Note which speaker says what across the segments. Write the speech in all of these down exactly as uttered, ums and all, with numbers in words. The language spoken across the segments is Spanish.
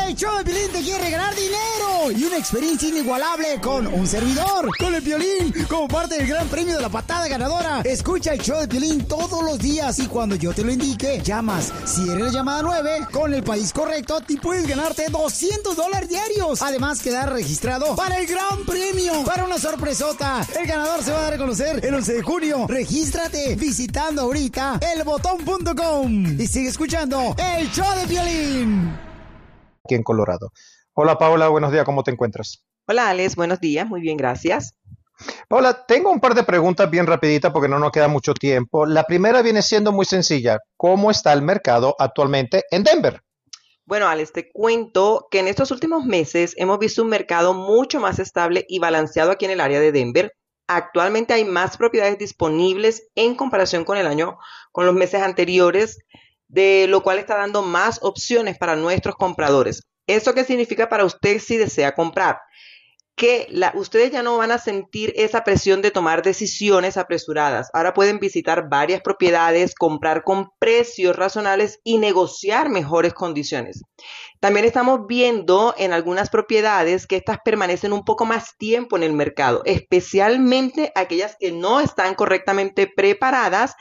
Speaker 1: El show de Piolín te quiere ganar dinero y una experiencia inigualable con un servidor, con el Piolín, como parte del gran premio de la patada ganadora. Escucha el show de Piolín todos los días y cuando yo te lo indique, llamas. Si eres la llamada nueve, con el país correcto, te puedes ganarte doscientos dólares diarios. Además, quedar registrado para el gran premio, para una sorpresota. El ganador se va a dar a conocer el once de junio. Regístrate visitando ahorita el botón punto com y sigue escuchando el show de Piolín.
Speaker 2: Aquí en Colorado. Hola Paola, buenos días, ¿cómo te encuentras?
Speaker 3: Hola Alex, buenos días, muy bien, gracias.
Speaker 2: Paola, tengo un par de preguntas bien rapiditas porque no nos queda mucho tiempo. La primera viene siendo muy sencilla. ¿Cómo está el mercado actualmente en Denver?
Speaker 3: Bueno, Alex, te cuento que en estos últimos meses hemos visto un mercado mucho más estable y balanceado aquí en el área de Denver. Actualmente hay más propiedades disponibles en comparación con el año, con los meses anteriores, de lo cual está dando más opciones para nuestros compradores. ¿Eso qué significa para usted si desea comprar? Que la, ustedes ya no van a sentir esa presión de tomar decisiones apresuradas. Ahora pueden visitar varias propiedades, comprar con precios razonables y negociar mejores condiciones. También estamos viendo en algunas propiedades que estas permanecen un poco más tiempo en el mercado, especialmente aquellas que no están correctamente preparadas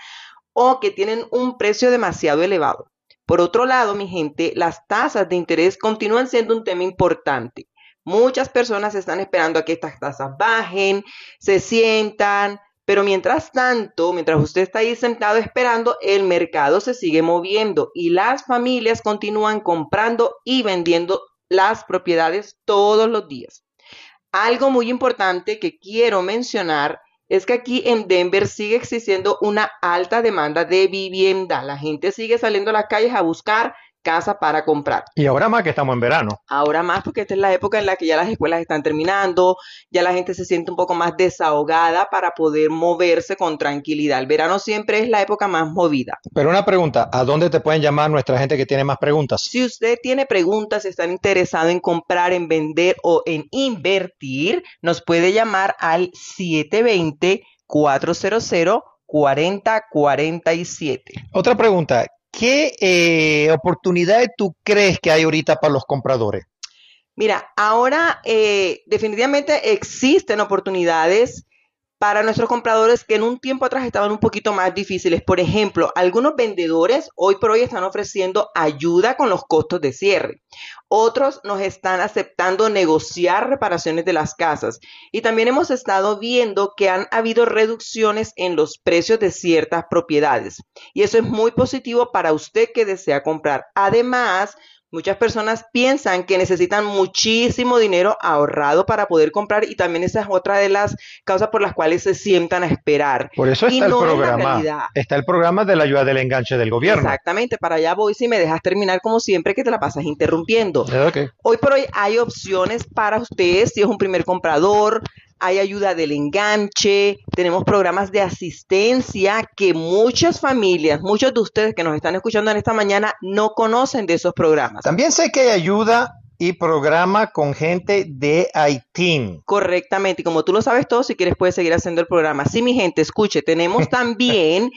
Speaker 3: o que tienen un precio demasiado elevado. Por otro lado, mi gente, las tasas de interés continúan siendo un tema importante. Muchas personas están esperando a que estas tasas bajen, se sientan, pero mientras tanto, mientras usted está ahí sentado esperando, el mercado se sigue moviendo y las familias continúan comprando y vendiendo las propiedades todos los días. Algo muy importante que quiero mencionar es que aquí en Denver sigue existiendo una alta demanda de vivienda. La gente sigue saliendo a las calles a buscar casa para comprar.
Speaker 2: Y ahora más que estamos en verano.
Speaker 3: Ahora más porque esta es la época en la que ya las escuelas están terminando, ya la gente se siente un poco más desahogada para poder moverse con tranquilidad. El verano siempre es la época más movida.
Speaker 2: Pero una pregunta, ¿a dónde te pueden llamar nuestra gente que tiene más preguntas?
Speaker 3: Si usted tiene preguntas, está interesado en comprar, en vender o en invertir, nos puede llamar al siete dos cero, cuatro cero cero, cuatro cero cuatro siete.
Speaker 2: Otra pregunta, ¿qué eh, oportunidades tú crees que hay ahorita para los compradores?
Speaker 3: Mira, ahora eh, definitivamente existen oportunidades para nuestros compradores que en un tiempo atrás estaban un poquito más difíciles. Por ejemplo, algunos vendedores hoy por hoy están ofreciendo ayuda con los costos de cierre. Otros nos están aceptando negociar reparaciones de las casas. Y también hemos estado viendo que han habido reducciones en los precios de ciertas propiedades. Y eso es muy positivo para usted que desea comprar. Además, muchas personas piensan que necesitan muchísimo dinero ahorrado para poder comprar y también esa es otra de las causas por las cuales se sientan a esperar.
Speaker 2: Por eso está el programa. Está el programa de la ayuda del enganche del gobierno.
Speaker 3: Exactamente, para allá voy si me dejas terminar como siempre que te la pasas interrumpiendo.
Speaker 2: Okay.
Speaker 3: Hoy por hoy hay opciones para ustedes si es un primer comprador. Hay ayuda del enganche, tenemos programas de asistencia que muchas familias, muchos de ustedes que nos están escuchando en esta mañana no conocen de esos programas.
Speaker 2: También sé que hay ayuda y programa con gente de Haití.
Speaker 3: Correctamente, y como tú lo sabes todo, si quieres puedes seguir haciendo el programa. Sí, mi gente, escuche, tenemos también,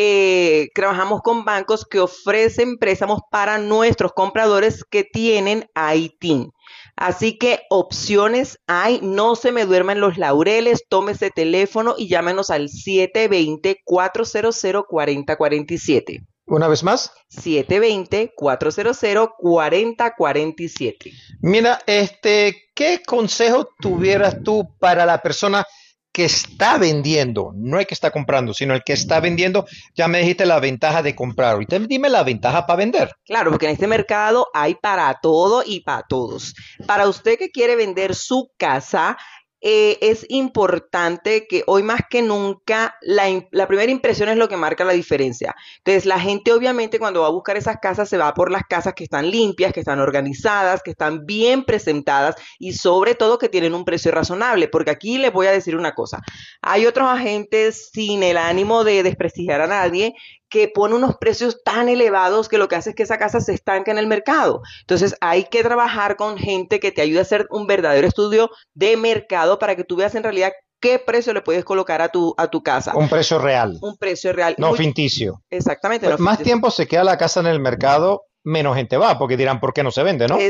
Speaker 3: eh, trabajamos con bancos que ofrecen préstamos para nuestros compradores que tienen Haití. Así que opciones hay, no se me duerman los laureles, tome ese teléfono y llámenos al siete dos cero, cuatro cero cero, cuatro cero cuatro siete.
Speaker 2: ¿Una vez más?
Speaker 3: siete dos cero, cuatro cero cero, cuatro cero cuatro siete.
Speaker 2: Mira, este, ¿qué consejo tuvieras tú para la persona que está vendiendo? No el que está comprando, sino el que está vendiendo. Ya me dijiste la ventaja de comprar. Ahorita dime la ventaja para vender.
Speaker 3: Claro, porque en este mercado hay para todo y para todos. Para usted que quiere vender su casa, eh, es importante que hoy más que nunca la, la primera impresión es lo que marca la diferencia. Entonces, la gente obviamente cuando va a buscar esas casas se va por las casas que están limpias, que están organizadas, que están bien presentadas y sobre todo que tienen un precio razonable. Porque aquí les voy a decir una cosa. Hay otros agentes sin el ánimo de desprestigiar a nadie que pone unos precios tan elevados que lo que hace es que esa casa se estanca en el mercado. Entonces hay que trabajar con gente que te ayude a hacer un verdadero estudio de mercado para que tú veas en realidad qué precio le puedes colocar a tu, a tu casa.
Speaker 2: Un precio real.
Speaker 3: Un precio real.
Speaker 2: No
Speaker 3: Muy,
Speaker 2: ficticio.
Speaker 3: Exactamente.
Speaker 2: Pues
Speaker 3: no
Speaker 2: más
Speaker 3: ficticio.
Speaker 2: tiempo se queda la casa en el mercado, menos gente va, porque dirán, ¿por qué no se vende, no?